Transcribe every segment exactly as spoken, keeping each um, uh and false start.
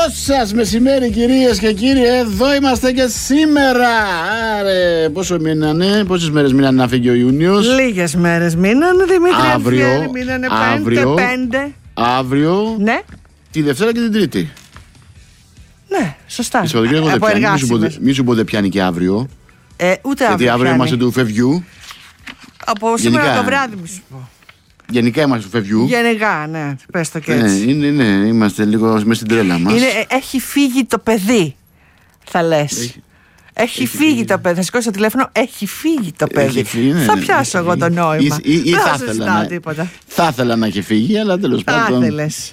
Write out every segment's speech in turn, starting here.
σας μεσημέρι, κυρίες και κύριοι. Εδώ είμαστε και σήμερα. Άρε, πόσο μείνανε, πόσες μέρες μείνανε να φύγει ο Ιούνιος? Λίγες μέρες μείνανε, Δημήτρη. Αύριο, Αλφιέρη, μείνανε αύριο, πέντε, πέντε. Αύριο, ναι. Τη Δευτέρα και την Τρίτη. Ναι, σωστά. Από εργάσιμες. Μη σου πω δεν πιάνει και αύριο. Ε, ούτε αύριο. Γιατί αύριο είμαστε του φευγιού. Από σήμερα γενικά, το βράδυ μου σου πω. Γενικά είμαστε του φευγιού. Γενικά, ναι, πες το και έτσι. Ναι, είναι, ναι, είμαστε λίγο μέσα στην τρέλα μας. Είναι, έχει φύγει το παιδί, θα λες. Έχει, έχει, έχει φύγει, φύγει το παιδί. Θα σηκώσει το τηλέφωνο, έχει φύγει το παιδί. Φύγει, ναι, θα πιάσω ναι, εγώ το νόημα. Ή, ή, ή δεν θα, θα ήθελα να, τίποτα. θα ήθελα να έχει φύγει, αλλά τέλος πάντων. Θα ήθελες.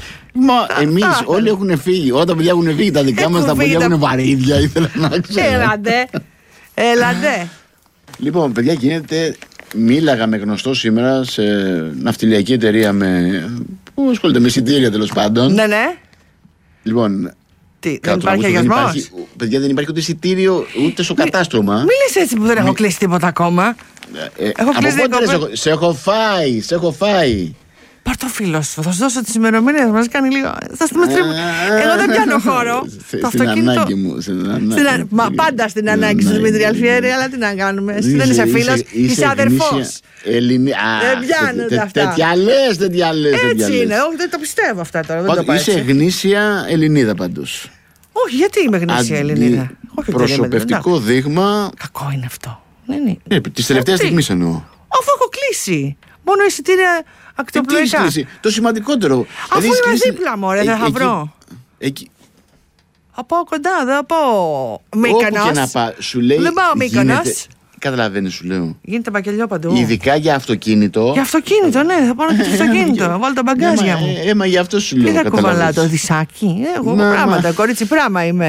Μα εμείς όλοι έχουν φύγει. Όταν τα παιδιά έχουν φύγει, τα δικά μας τα παιδιά έχουν βαρύδια. Ήθελα να ξέρω. Έλαντε. Έλαντε. Λοιπόν, παιδιά, γίνεται. Μίλαγα με γνωστό σήμερα σε ναυτιλιακή εταιρεία με, που ασχολείται με εισιτήρια τέλος πάντων. Ναι, ναι. Λοιπόν. Τι, δεν υπάρχει αγιασμός? Παιδιά, δεν υπάρχει ούτε εισιτήριο ούτε στο κατάστρωμα. Μίλησε έτσι που δεν έχω κλείσει τίποτα ακόμα. Ε, έχω κλείσει τίποτα. Σε έχω φάει, σε έχω φάει. Πάρ' το φίλο σου, θα σου δώσω τις ημερομηνίες μας, κάνει λίγο. Θα στο μετρήσουμε. Εγώ δεν πιάνω χώρο. Το αυτοκίνητο. Ανάγκη μου. Μα πάντα στην ανάγκη σου, Δημήτρη Αλφιέρη, αλλά τι να κάνουμε. Εσύ δεν είσαι φίλος, είσαι αδερφός. Δεν πιάνονται αυτά. Τέτοια λες, τέτοια λες. Έτσι είναι, όχι, δεν το πιστεύω αυτά τώρα. Είσαι γνήσια Ελληνίδα πάντως. Όχι, γιατί είμαι γνήσια Ελληνίδα? Προσωπευτικό δείγμα. Κακό είναι αυτό. Τη τελευταία στιγμή εννοώ. Αφού έχω κλείσει. Μόνο εισιτήρια ακτοπλοϊκά. Το σημαντικότερο. Αφού είμαι δίπλα μου, ρε, δεν θα βρω. Εκεί. Θα πάω κοντά, δεν θα πάω Μύκονος. Όπου και να πάω, σου λέει. Δεν πάω Μύκονος. Καταλαβαίνεις, σου λέω. Γίνεται μπακελιό παντού. Ειδικά για αυτοκίνητο. Για αυτοκίνητο, ναι, θα πάω και το αυτοκίνητο. Βάλω τα μπαγκάζια μου. Ε, μα γι' αυτό σου λέω. Τι θα κουβαλάω το δισάκι. Εγώ πράγματα, κορίτσι πράγμα είμαι.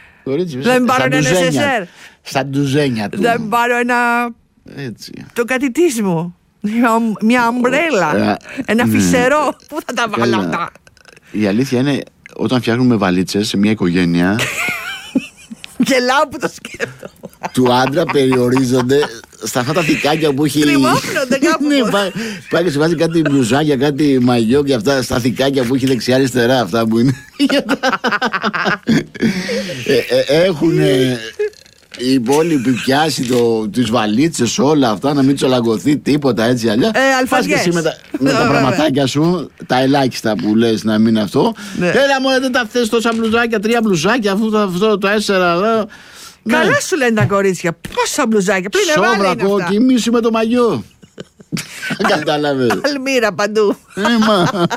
Δεν πάρω ένα ες ες αρ. Στα ντουζένια του. Δεν πάρω ένα. Έτσι. Το κατητής μου. Μια αμπρέλα. Ένα φυσερό. Πού θα τα βάλω αυτά? Η αλήθεια είναι, όταν φτιάχνουμε βαλίτσες σε μια οικογένεια. Γελάω που το σκέφτομαι. Του άντρα περιορίζονται στα αυτά τα θικάκια που έχει. Τριμώχνονται κάπου. Ναι, πάει και σε βάζει κάτι μπλουζάκια, κάτι μαγιό και αυτά στα θικάκια που έχει δεξιά-αριστερά. Αυτά που είναι. Έχουν οι υπόλοιποι πιάσει το, τις βαλίτσες, όλα αυτά, να μην τσολαγκωθεί τίποτα έτσι αλλιώς. Ε, Πας και εσύ με τα, με τα πραγματάκια σου, τα ελάχιστα που λες να μην αυτό. Ναι. Έλα μωρέ, δεν τα θες τόσα μπλουζάκια, τρία μπλουζάκια, αυτό, αυτό το τέσσερα εδώ. Καλά ναι. Σου λένε τα κορίτσια, πόσα μπλουζάκια, πλήν εβάλλει είναι αυτά. Σόβρακο, κοιμήσου με το μαγιό. Κατάλαβες. Αλμύρα παντού. Έμα.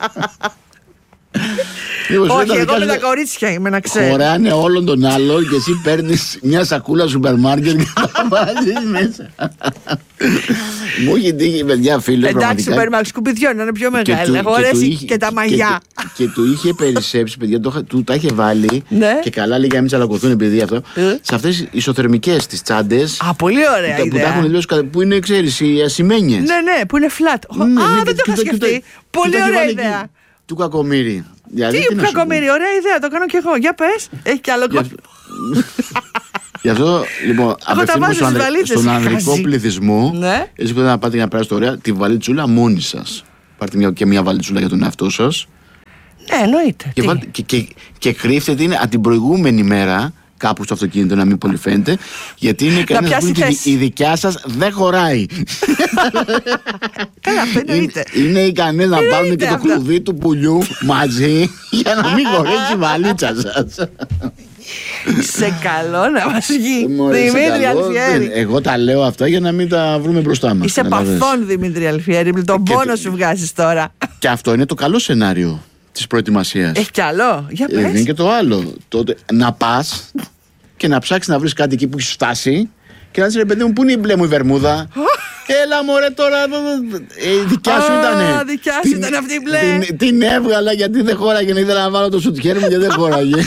Όχι, εγώ με τα κορίτσια είμαι, να ξέρω. Χωράνε όλων των άλλων και εσύ παίρνεις μια σακούλα σούπερ μάρκετ και τα βάζεις μέσα. Μου έχει τύχει, παιδιά, φίλε. Εντάξει, σούπερ μάρκετ σκουπιδιών είναι πιο μεγάλα. Χωρέσει και τα μαγιά. Και του είχε περισσέψει, παιδιά, του τα είχε βάλει. Και καλά, λίγα μην τσαλακωθούν επειδή αυτό. Σε αυτές τις ισοθερμικές τις τσάντες. Α, πολύ ωραία ιδέα. Που τα έχουν δηλώσει, που είναι, ξέρεις, οι ασημένιες. Ναι, ναι, που είναι flat. Α, δεν το είχα σκεφτεί. Πολύ ωραία ιδέα. Του κακομοίρη. Δηλαδή, τι κακομοίρη, ωραία ιδέα, το κάνω κι εγώ. Για πες, έχει κι άλλο κόσμο. Γι' αυτό λοιπόν απευθύνουμε στον, στον ανδρικό πληθυσμό. Ναι. Εσείς που να πάτε για να περάσετε ωραία, τη βαλίτσουλα μόνοι σας. Πάρτε μια, και μια βαλίτσουλα για τον εαυτό σας. Ναι, εννοείται. Και, βάλτε, και, και, και κρύφτε την από την προηγούμενη μέρα κάπου στο αυτοκίνητο, να μην πολύ φαίνεται. Γιατί είναι κανένας που είναι η δικιά σας δεν χωράει. Καλά, αυτό εννοείται. Είναι, είναι ικανές να πάρουν και το κλουβί του πουλιού μαζί για να μην χωρέσει η βαλίτσα σας. Σε καλό να μας βγει, Δημήτρη Αλφιέρη. Εγώ τα λέω αυτά για να μην τα βρούμε μπροστά μας. Είσαι παθών, Δημήτρη Αλφιέρη. Τον πόνο σου βγάζεις τώρα. Και αυτό είναι το καλό σενάριο της προετοιμασίας. Έχει κι άλλο. Για πες. Είναι και το άλλο. Τότε να πας και να ψάξεις να βρεις κάτι εκεί που έχεις φτάσει και να δεις, ρε παιδί μου, πού είναι η μπλε μου η βερμούδα. Έλα μωρέ τώρα. Η δικιά σου ήτανε. Δικιά σου ήταν αυτή η μπλε. Την, την έβγαλα γιατί δεν χώραγε. Να ήθελα να βάλω το σουτιέρ μου και δεν χώραγε.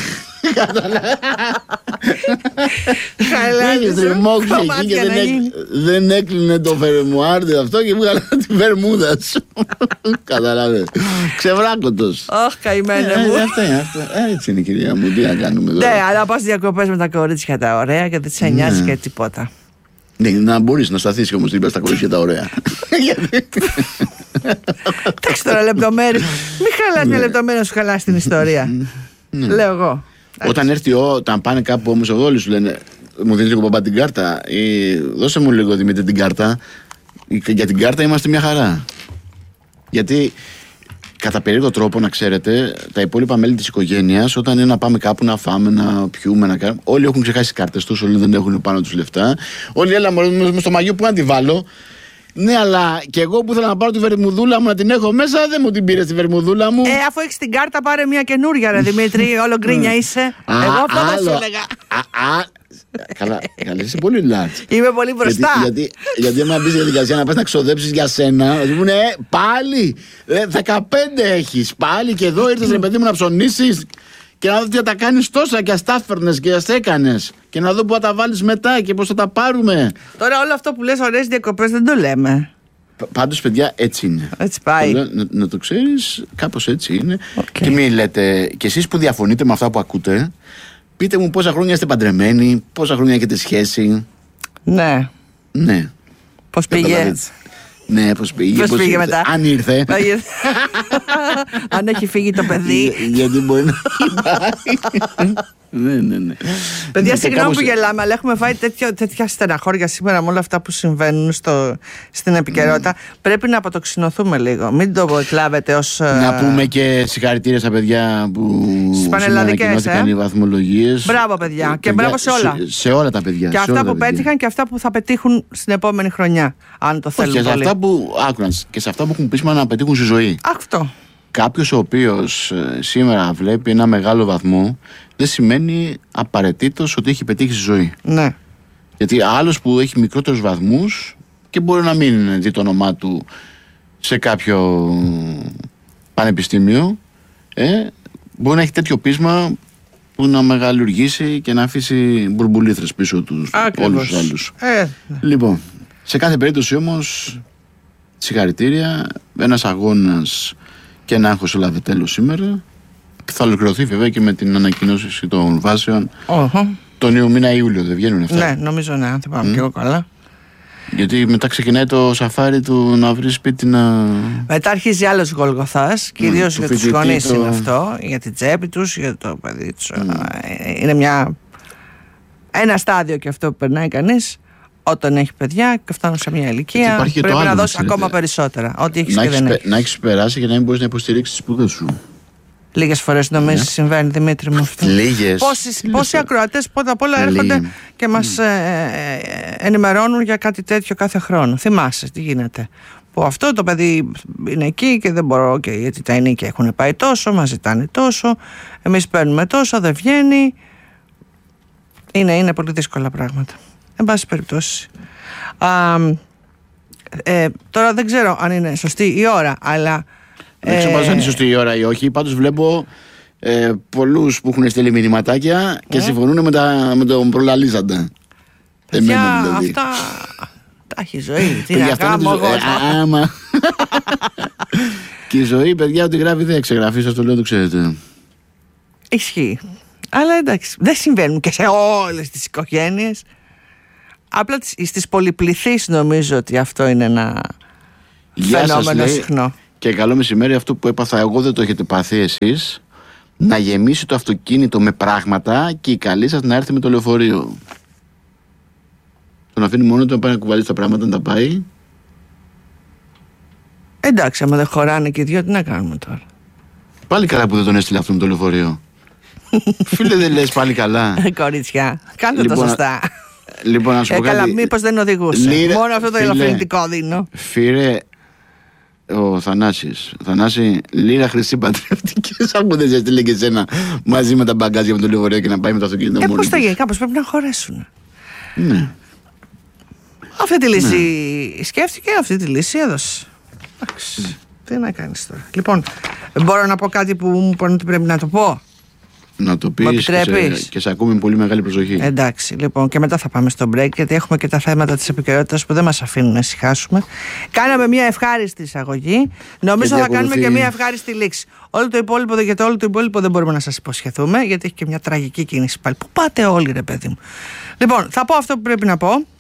Είχες τριμώξει εκεί και δεν έκλεινε το φερμουάρτι αυτό και βγάλα τη βερμούδα σου. Καταλάβες. Ξεβράκωτος. Αχ, καημένε μου. Έτσι είναι, κυρία μου, τι να κάνουμε εδώ. Ναι, αλλά πας διακοπές με τα κορίτσια τα ωραία και δεν σε νοιάζει και τίποτα. Ναι, να μπορείς να σταθείς όμως δίπλα στα κορίτσια τα ωραία. Εντάξει τώρα λεπτομέρειες. Μην χαλάς μια λεπτομέρεια, σου χαλάς την ιστορία. Ναι. Λέω εγώ. Όταν έρθει, όταν πάνε κάπου όμως εδώ, όλοι σου λένε, μου δίνει λίγο παπά την κάρτα, ή δώσε μου λίγο Δημήτρη την κάρτα. Για την κάρτα είμαστε μια χαρά. Γιατί κατά περίεργο τρόπο, να ξέρετε, τα υπόλοιπα μέλη της οικογένειας, όταν είναι να πάμε κάπου να φάμε, να πιούμε, να κάνουμε, όλοι έχουν ξεχάσει τις κάρτες τους, όλοι δεν έχουν πάνω τους λεφτά. Όλοι έλα με στο μαγιό που να τη βάλω. Ναι, αλλά και εγώ που ήθελα να πάρω τη βερμουδούλα μου να την έχω μέσα, δεν μου την πήρε τη βερμουδούλα μου. Ε, αφού έχεις την κάρτα, πάρε μια καινούρια, ρε Δημήτρη. Όλο γκρίνια είσαι. Εγώ αυτό θα σου έλεγα. Καλά, καλά, είσαι πολύ λάτς. Είμαι πολύ μπροστά. Γιατί, γιατί, γιατί άμα μπεις στη διαδικασία να πας να ξοδέψεις για σένα, θα σου πούνε, ε, πάλι, ε, δεκαπέντε έχεις, πάλι και εδώ ήρθες ρε παιδί μου να ψωνίσεις και να δω τι θα τα κάνεις τόσα και ας τα φέρνες και ας τα έκανες και να δω που θα τα βάλεις μετά και πώς θα τα πάρουμε. Τώρα όλο αυτό που λες ωραίες διακοπές δεν το λέμε. Πάντως, παιδιά, έτσι είναι. Έτσι πάει. Να, να το ξέρεις, κάπως έτσι είναι. Okay. Και μην λέτε, κι εσείς που διαφωνείτε με αυτά που ακούτε, πείτε μου πόσα χρόνια είστε παντρεμένοι, πόσα χρόνια έχετε σχέση. Ναι. Ναι. Πώς πήγε. Ναι, πώς πήγε. Πώς πήγε μετά. Αν ήρθε. Αν έχει φύγει το παιδί. Γιατί μπορεί να πάει. Ναι, ναι, ναι. Παιδιά, συγγνώμη που γελάμε, αλλά έχουμε φάει τέτοιο, τέτοια στεναχώρια σήμερα με όλα αυτά που συμβαίνουν στο, στην επικαιρότητα. Mm. Πρέπει να αποτοξινωθούμε λίγο. Μην το εκλάβετε ως. Να πούμε και συγχαρητήρια στα παιδιά που ανακοινώθηκαν ε? οι βαθμολογίες. Μπράβο, παιδιά. Και, και μπράβο σε όλα. Σε, σε όλα τα παιδιά. Και αυτά που πέτυχαν παιδιά. Και αυτά που θα πετύχουν στην επόμενη χρονιά. Αν το θέλουν. Και σε αυτά που, άκουραν, και σε αυτά που έχουν πείσμα να πετύχουν στη ζωή. Αυτό. Κάποιος ο οποίος ε, σήμερα βλέπει ένα μεγάλο βαθμό, δεν σημαίνει απαραίτητος ότι έχει πετύχει στη ζωή. Ναι. Γιατί άλλος που έχει μικρότερους βαθμούς και μπορεί να μην δει το όνομά του σε κάποιο πανεπιστήμιο, ε, μπορεί να έχει τέτοιο πείσμα που να μεγαλουργήσει και να αφήσει μπουρμπουλήθρες πίσω τους όλους τους άλλους. Ε. Λοιπόν, σε κάθε περίπτωση όμως, συγχαρητήρια, ένας αγώνας και ένα άγχος έλαβε τέλος σήμερα. Θα ολοκληρωθεί βέβαια και με την ανακοινώση των βάσεων uh-huh. τον νέο μήνα Ιούλιο, δεν βγαίνουν αυτά. Ναι, νομίζω ναι, αν θυμάμαι mm. και εγώ καλά. Γιατί μετά ξεκινάει το σαφάρι του να βρει σπίτι να. Μετά αρχίζει άλλος Γολγοθάς, κυρίως mm, για τους γονείς το... είναι αυτό, για την τσέπη τους, για το παιδί τους. Mm. Είναι μια... ένα στάδιο και αυτό που περνάει κανείς. Όταν έχει παιδιά και φτάνουν σε μια ηλικία, πρέπει να δώσει ακόμα περισσότερα. Ό,τι έχεις και δεν έχεις. Να έχεις περάσει και να μην μπορείς να υποστηρίξεις τις σπουδές σου. Λίγες φορές νομίζεις yeah. συμβαίνει, Δημήτρη μου, αυτό. Λίγες. Πόσοι, πόσοι ακροατές πρώτα απ' όλα έρχονται και μας mm. ε, ε, ενημερώνουν για κάτι τέτοιο κάθε χρόνο. Θυμάσαι τι γίνεται. Που αυτό το παιδί είναι εκεί και δεν μπορώ, και γιατί τα ενίκια έχουν πάει τόσο, μας ζητάνε τόσο, εμείς παίρνουμε τόσο, δεν βγαίνει. Είναι, είναι πολύ δύσκολα πράγματα. Εν πάση περιπτώσει. Α, ε, τώρα δεν ξέρω αν είναι σωστή η ώρα, αλλά. Δεν ξέρω ε, αν είναι σωστή η ώρα ή όχι. Πάντως βλέπω ε, πολλούς που έχουν στείλει μηνυματάκια και ε? συμφωνούν με, τα, με τον προλαλίζαντα. Παιδιά, εμένα δηλαδή. Αυτά. Τα έχει ζωή. Τι να κάνω εγώ. Άμα. Και η ζωή, παιδιά, ότι γράφει δεν εξεγραφεί, σας το λέω, το ξέρετε. Ισχύει. Αλλά εντάξει, δεν συμβαίνουν και σε όλες τις οικογένειες. Απλά στις πολυπληθείς νομίζω ότι αυτό είναι ένα Γεια φαινόμενο σας, συχνό. Και καλό μεσημέρι, αυτό που έπαθα εγώ δεν το έχετε πάθει εσείς. Να γεμίσει το αυτοκίνητο με πράγματα και η καλή σας να έρθει με το λεωφορείο. Τον αφήνει μόνο του να πάει να κουβαλήσει τα πράγματα, να τα πάει. Εντάξει, άμα δεν χωράνε και οι δυο, τι να κάνουμε τώρα. Πάλι καλά που δεν τον έστειλε αυτό με το λεωφορείο. Φίλε, δεν λες πάλι καλά. Κορίτσια, κάντε λοιπόν, το σωστά. Λοιπόν, να σου πω ε, καλά, μήπως δεν οδηγούσε. Λίρε, μόνο αυτό το ελαφρυντικό δίνω. Φίλε, ο Θανάσης. Θανάση, λίρα χρυσή πατριωτική. Σαν που δεν σε έστειλε και εσένα μαζί με τα μπαγκάζια με το λεωφορείο και να πάει με το αυτοκίνητο. Ε, πώς θα γίνει, κάπως πρέπει να χωρέσουν. Ναι. Αυτή τη λύση ναι. σκέφτηκε, αυτή τη λύση έδωσε. Εντάξει. Ναι. Τι να κάνεις τώρα. Λοιπόν, μπορώ να πω κάτι που μου είπαν ότι πρέπει να το πω. Να το πεις και σε, και σε ακούμε με πολύ μεγάλη προσοχή. Εντάξει, λοιπόν, και μετά θα πάμε στο break, γιατί έχουμε και τα θέματα της επικαιρότητας που δεν μας αφήνουν να ησυχάσουμε. Κάναμε μια ευχάριστη εισαγωγή. Νομίζω θα κάνουμε και μια ευχάριστη λήξη. Όλο το υπόλοιπο, για το όλο το υπόλοιπο δεν μπορούμε να σας υποσχεθούμε, γιατί έχει και μια τραγική κίνηση πάλι. Πού πάτε όλοι, ρε παιδί μου. Λοιπόν, θα πω αυτό που πρέπει να πω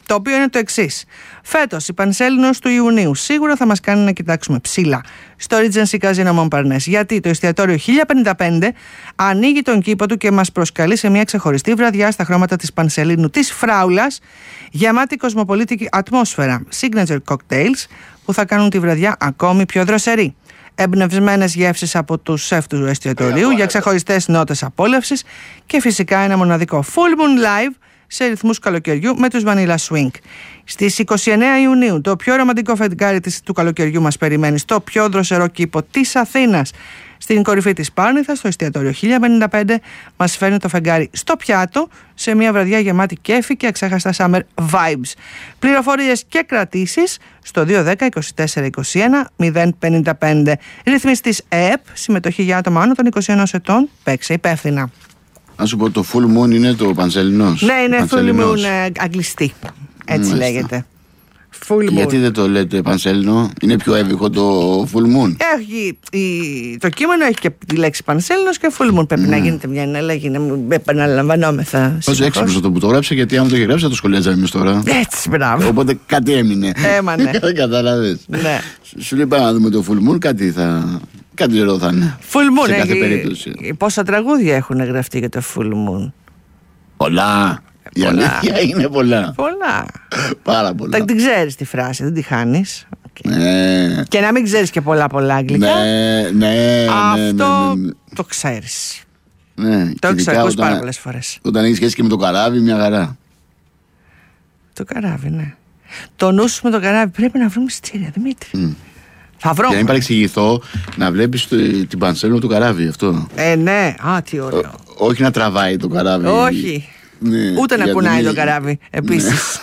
το οποίο είναι το εξής. Φέτος η Πανσέλινος του Ιουνίου σίγουρα θα μας κάνει να κοιτάξουμε ψηλά στο Regency Casino Montparnasse, γιατί το εστιατόριο χίλια πενήντα πέντε ανοίγει τον κήπο του και μας προσκαλεί σε μια ξεχωριστή βραδιά στα χρώματα της Πανσελίνου της Φράουλας, γεμάτη κοσμοπολίτικη ατμόσφαιρα, signature cocktails που θα κάνουν τη βραδιά ακόμη πιο δροσερή. Εμπνευσμένες γεύσεις από τους σεφ του εστιατορίου για ξεχωριστές νότες απόλαυσης και φυσικά ένα μοναδικό full moon live σε ρυθμούς καλοκαιριού με τους Vanilla Swing. Στις είκοσι εννέα Ιουνίου το πιο ρομαντικό φεγγάρι του καλοκαιριού μας περιμένει στο πιο δροσερό κήπο της Αθήνας. Στην κορυφή της Πάρνηθας, στο εστιατόριο χίλια πενήντα πέντε, μας φέρνει το φεγγάρι στο πιάτο σε μια βραδιά γεμάτη κέφι και αξέχαστα summer vibes. Πληροφορίες και κρατήσεις στο δύο ένα μηδέν είκοσι τέσσερα είκοσι ένα μηδέν πενήντα πέντε. Ρυθμιστής ΕΕΠ, συμμετοχή για άτομα άνω των είκοσι ενός ετών, παίξε υπεύθυνα. Να σου πω, το full moon είναι το Πανσελινός. Ναι, είναι full moon αγγλιστή. Έτσι Μάλιστα. λέγεται. Full moon. Γιατί δεν το λέτε Πανσέλινο, είναι πιο εύηχο το full moon. Έχει, η, το κείμενο έχει και τη λέξη Πανσέλινος και full moon. Πρέπει mm. να γίνεται μια εναλλαγή, να μην επαναλαμβανόμεθα. Όσο έξυπνος αυτό που το γράψε, γιατί αν το είχε γράψει θα το σχολιάζαμε εμείς τώρα. Έτσι, μπράβο. Οπότε κάτι έμεινε. Έμανε. Κατάλαβες. Ναι. Σου λέει πάμε να δούμε το full moon, κάτι θα. Κάτι ζερό θα είναι. Full moon, σε κάθε έχει, περίπτωση. Πόσα τραγούδια έχουν γραφτεί για το full moon? Πολλά. Η αλήθεια είναι πολλά. Πολλά. Πάρα πολλά. Δεν την ξέρεις τη φράση, δεν τη χάνεις. Okay. Ναι. Και να μην ξέρεις και πολλά πολλά αγγλικά. Ναι, ναι. Αυτό ναι, ναι, ναι. το ξέρεις. Ναι. Το έχεις ακούσει πάρα πολλές φορές. Όταν έχεις σχέση και με το καράβι, μια χαρά. Το καράβι, ναι. Το νου σου με το καράβι πρέπει να βρούμε μυστήρια, Δημήτρη. Mm. Θα βρω. Για να μην παρεξηγηθώ, να βλέπεις το, την Πανσέλινο του καράβι αυτό. Ε, ναι. Α, τι ωραίο. Ό, όχι να τραβάει το καράβι. Όχι. Ναι, ούτε να κουνάει το καράβι επίσης.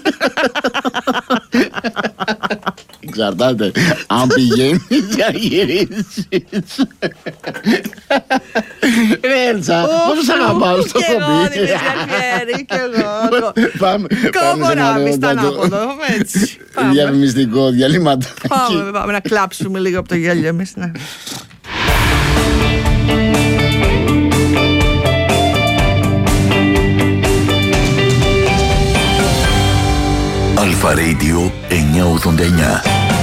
Εξαρτάται αν πηγαίνεις για γυρίσεις. Ρε Έλτσα, πόσο σ' αγαπάω στο κομπί. Και εγώ. Κομμοράβι στα ανάποδο. Διαφημιστικό διαλύματο. Πάμε να κλάψουμε λίγο από το γέλιο εμείς. Αλφα Radio εννιακόσια ογδόντα εννιά.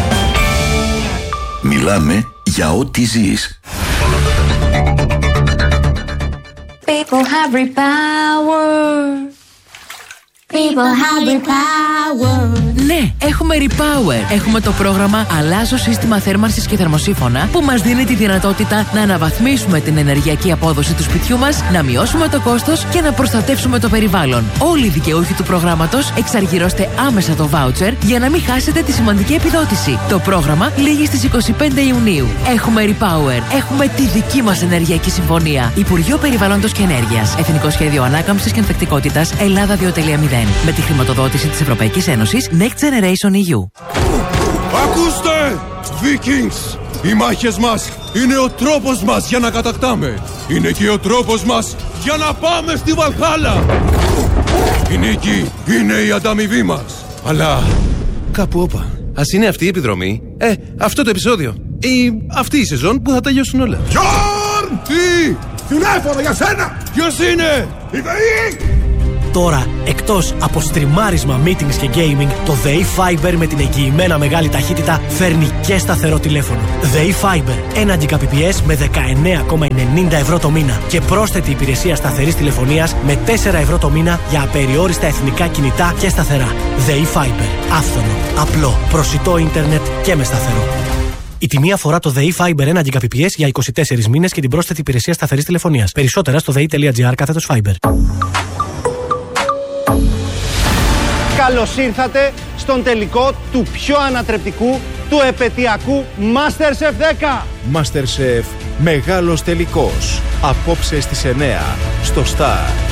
Μιλάμε για ό,τι ζεις. People have repower. People have repower. Ναι, έχουμε Repower. Έχουμε το πρόγραμμα Αλλάζω σύστημα θέρμανσης και θερμοσύφωνα που μας δίνει τη δυνατότητα να αναβαθμίσουμε την ενεργειακή απόδοση του σπιτιού μας, να μειώσουμε το κόστος και να προστατεύσουμε το περιβάλλον. Όλοι οι δικαιούχοι του προγράμματος εξαργυρώστε άμεσα το voucher για να μην χάσετε τη σημαντική επιδότηση. Το πρόγραμμα λήγει στις είκοσι πέντε Ιουνίου. Έχουμε Repower. Έχουμε τη δική μας ενεργειακή συμφωνία. Υπουργείο Περιβάλλοντος και Ενέργειας. Εθνικό Σχέδιο Ανάκαμψης και Ανθεκτικότητας Ελλάδα δύο κόμμα μηδέν. Με τη χρηματοδότηση της Ευρωπαϊκής Ένωσης Next Generation ι γιου. Ακούστε! Vikings! Οι μάχες μας είναι ο τρόπος μας για να κατακτάμε. Είναι και ο τρόπος μας για να πάμε στη Βαλχάλα. Η νίκη είναι η ανταμοιβή μας. Αλλά κάπου όπα. Ας είναι αυτή η επιδρομή. Ε, αυτό το επεισόδιο. Ή αυτή η σεζόν που θα τελειώσουν όλα. Γιόρν! Τι! Τηλέφωνο για σένα! Ποιος είναι? Η ΔΕΗ! Τώρα, εκτός από στριμάρισμα, meetings και gaming, το ΔΕΗ Fiber με την εγγυημένα μεγάλη ταχύτητα φέρνει και σταθερό τηλέφωνο. ΔΕΗ Fiber, ένα Gbps με δεκαεννέα κόμμα ενενήντα ευρώ το μήνα και πρόσθετη υπηρεσία σταθερής τηλεφωνίας με τέσσερα ευρώ το μήνα για απεριόριστα εθνικά κινητά και σταθερά. ΔΕΗ Fiber, άφθονο, απλό, προσιτό ίντερνετ και με σταθερό. Η τιμή αφορά το ΔΕΗ Fiber ένα Gbps για είκοσι τέσσερις μήνες και την πρόσθετη υπηρεσία σταθερής τηλεφωνίας. Περισσότερα στο δei.gr κάθετος Fiber. Καλώς ήρθατε στον τελικό του πιο ανατρεπτικού, του επετειακού MasterChef δέκα. MasterChef Μεγάλος Τελικός. Απόψε στις εννιά στο Star.